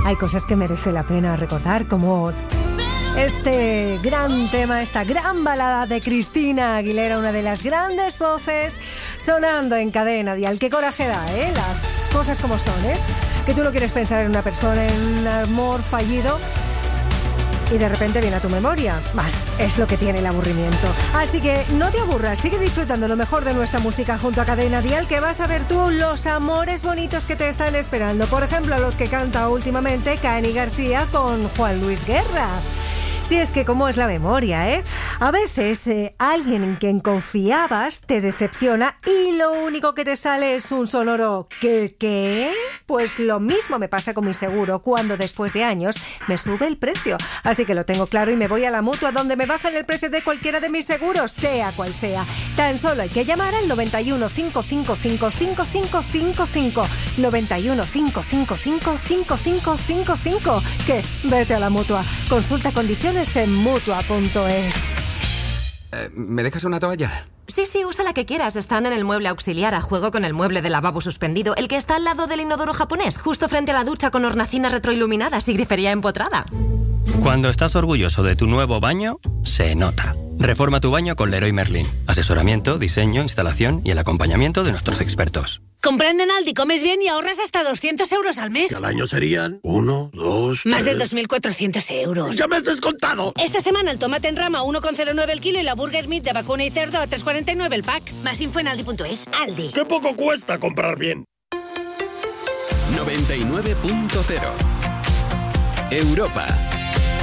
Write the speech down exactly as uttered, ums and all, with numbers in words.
hay cosas que merece la pena recordar, como este gran tema, esta gran balada de Cristina Aguilera, una de las grandes voces sonando en Cadena Dial. Qué coraje da, ¿eh? Las cosas como son, ¿eh? Que tú no quieres pensar en una persona, en un amor fallido, y de repente viene a tu memoria. Bueno, es lo que tiene el aburrimiento. Así que no te aburras, sigue disfrutando lo mejor de nuestra música junto a Cadena Dial, que vas a ver tú los amores bonitos que te están esperando. Por ejemplo, los que canta últimamente Cani García con Juan Luis Guerra. Si es que cómo es la memoria, ¿eh? A veces eh, alguien en quien confiabas te decepciona y lo único que te sale es un sonoro ¿qué? ¿Qué? Pues lo mismo me pasa con mi seguro cuando después de años me sube el precio. Así que lo tengo claro y me voy a la Mutua, donde me bajan el precio de cualquiera de mis seguros, sea cual sea. Tan solo hay que llamar al noventa y uno, cinco cinco cinco, cinco cinco cinco cinco, noventa y uno, cinco cinco cinco, cinco cinco cinco cinco. Que vete a la Mutua. Consulta condiciones en mutua punto es. Eh, ¿Me dejas una toalla? Sí, sí, usa la que quieras. Están en el mueble auxiliar, a juego con el mueble de lavabo suspendido, el que está al lado del inodoro japonés, justo frente a la ducha, con hornacinas retroiluminadas y grifería empotrada. Cuando estás orgulloso de tu nuevo baño, se nota. Reforma tu baño con Leroy Merlin. Asesoramiento, diseño, instalación y el acompañamiento de nuestros expertos. Comprando en Aldi comes bien y ahorras hasta doscientos euros al mes. Que al año serían uno, dos, Más tres... de dos mil cuatrocientos euros. ¡Ya me has descontado! Esta semana el tomate en rama a uno coma cero nueve el kilo y la burger meat de vacuna y cerdo a tres coma cuarenta y nueve el pack. Más info en aldi punto es. Aldi. ¡Qué poco cuesta comprar bien! noventa y nueve punto cero Europa.